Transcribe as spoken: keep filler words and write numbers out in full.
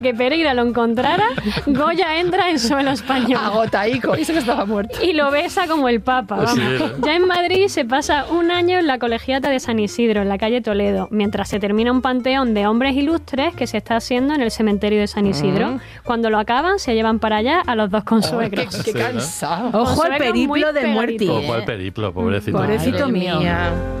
que Pereira lo encontrara, Goya entra en suelo español. Agotaico, y eso que estaba muerto. Y lo besa como el Papa. Vamos. Sí, ¿no? Ya en Madrid se pasa un año en la Colegiata de San Isidro, en la calle Toledo, mientras se termina un panteón de hombres ilustres que se está haciendo en el cementerio de San Isidro. Mm. Cuando lo acaban, se llevan para allá a los dos consuegros. Oh, qué, qué cansado. Ojo al periplo de muerte. Ojo al periplo, pobrecito. Pobrecito mío.